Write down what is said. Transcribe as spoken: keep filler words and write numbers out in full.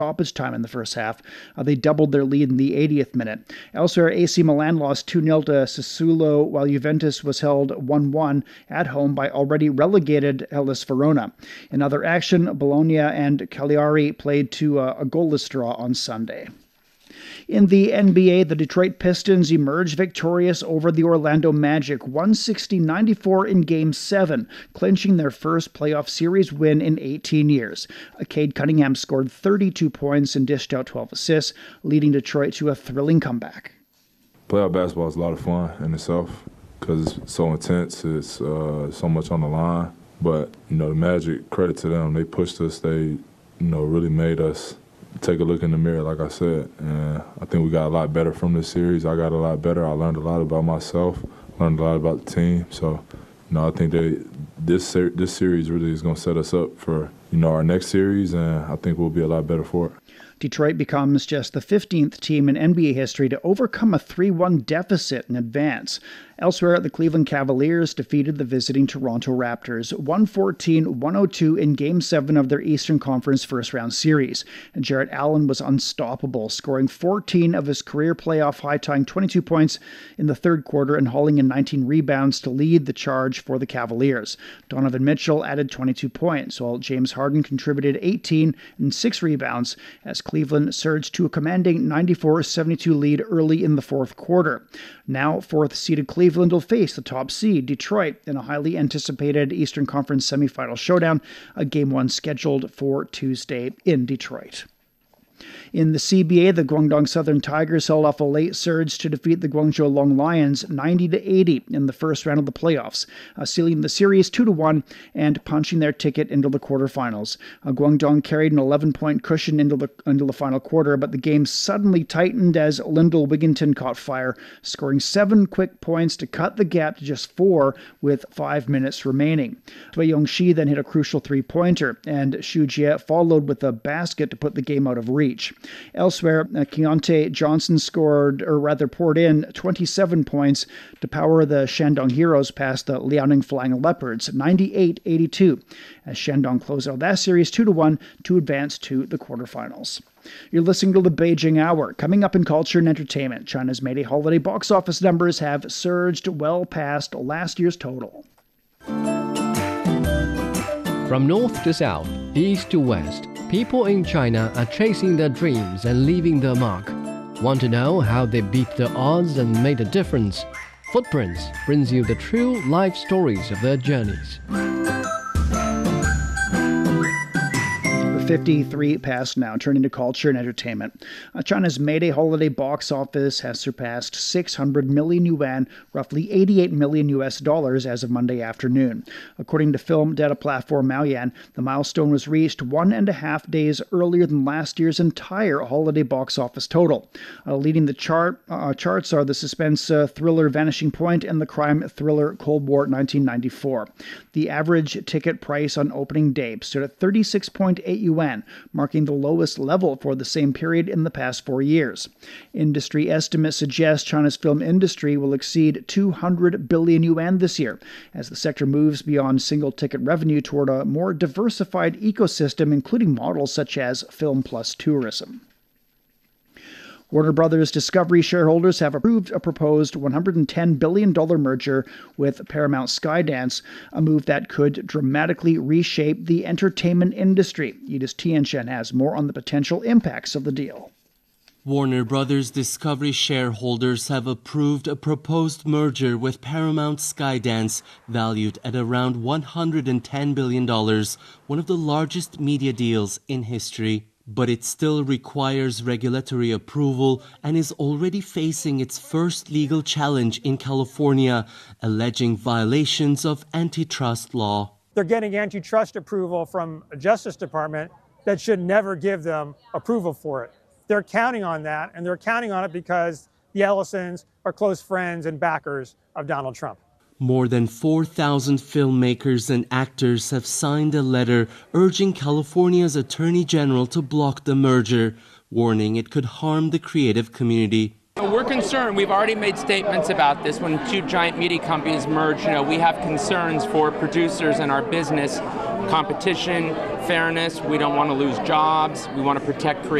stoppage time in the first half. Uh, they doubled their lead in the eightieth minute. Elsewhere, A C Milan lost two nil to Sassuolo, while Juventus was held one one at home by already relegated Hellas Verona. In other action, Bologna and Cagliari played to a, a goalless draw on Sunday. In the N B A, the Detroit Pistons emerged victorious over the Orlando Magic, one sixty to ninety-four in Game seven, clinching their first playoff series win in eighteen years. Cade Cunningham scored thirty-two points and dished out twelve assists, leading Detroit to a thrilling comeback. Playoff basketball is a lot of fun in itself because it's so intense, it's uh, so much on the line. But, you know, the Magic, credit to them, they pushed us, they, you know, really made us take a look in the mirror, like I said, and I think we got a lot better from this series. I got a lot better. I learned a lot about myself, learned a lot about the team. So, you know, I think they, this ser- this series really is going to set us up for, you know, our next series, and I think we'll be a lot better for it. Detroit becomes just the fifteenth team in N B A history to overcome a three one deficit in advance. Elsewhere, the Cleveland Cavaliers defeated the visiting Toronto Raptors one fourteen to one oh two in Game seven of their Eastern Conference first-round series. And Jarrett Allen was unstoppable, scoring fourteen of his career playoff high, tying twenty-two points in the third quarter and hauling in nineteen rebounds to lead the charge for the Cavaliers. Donovan Mitchell added twenty-two points, while James Harden contributed eighteen and six rebounds as Cleveland surged to a commanding ninety-four seventy-two lead early in the fourth quarter. Now, fourth-seeded Cleveland will face the top seed, Detroit, in a highly anticipated Eastern Conference semifinal showdown, a game one scheduled for Tuesday in Detroit. In the C B A, the Guangdong Southern Tigers held off a late surge to defeat the Guangzhou Long Lions ninety to eighty in the first round of the playoffs, uh, sealing the series two to one and punching their ticket into the quarterfinals. Uh, Guangdong carried an eleven-point cushion into the into the final quarter, but the game suddenly tightened as Lyndall Wigginton caught fire, scoring seven quick points to cut the gap to just four with five minutes remaining. Cui Yongxi then hit a crucial three-pointer, and Xu Jie followed with a basket to put the game out of reach. Elsewhere, uh, Keontae Johnson scored, or rather poured in, twenty-seven points to power the Shandong Heroes past the Liaoning Flying Leopards, ninety-eight eighty-two, as Shandong closed out that series two to one to advance to the quarterfinals. You're listening to the Beijing Hour. Coming up in culture and entertainment, China's May Day holiday box office numbers have surged well past last year's total. From north to south, east to west, people in China are chasing their dreams and leaving their mark. Want to know how they beat the odds and made a difference? Footprints brings you the true life stories of their journeys. fifty-three past now, turning to culture and entertainment. Uh, China's May Day holiday box office has surpassed six hundred million yuan, roughly eighty-eight million U S dollars as of Monday afternoon. According to film data platform Maoyan, the milestone was reached one and a half days earlier than last year's entire holiday box office total. Uh, leading the chart uh, charts are the suspense uh, thriller Vanishing Point and the crime thriller Cold War nineteen ninety-four. The average ticket price on opening day stood at thirty-six point eight yuan, marking the lowest level for the same period in the past four years. Industry estimates suggest China's film industry will exceed two hundred billion yuan this year, as the sector moves beyond single-ticket revenue toward a more diversified ecosystem, including models such as film plus tourism. Warner Brothers Discovery shareholders have approved a proposed one hundred ten billion dollars merger with Paramount Skydance, a move that could dramatically reshape the entertainment industry. Yidis Tianchen has more on the potential impacts of the deal. Warner Brothers Discovery shareholders have approved a proposed merger with Paramount Skydance, valued at around one hundred ten billion dollars, one of the largest media deals in history. But it still requires regulatory approval and is already facing its first legal challenge in California, alleging violations of antitrust law. They're getting antitrust approval from a Justice Department that should never give them approval for it. They're counting on that, and they're counting on it because the Ellisons are close friends and backers of Donald Trump. More than four thousand filmmakers and actors have signed a letter urging California's Attorney General to block the merger, warning it could harm the creative community. We're concerned. We've already made statements about this. When two giant media companies merge, you know, we have concerns for producers and our business. competition, fairness. We don't want to lose jobs. We want to protect creativity.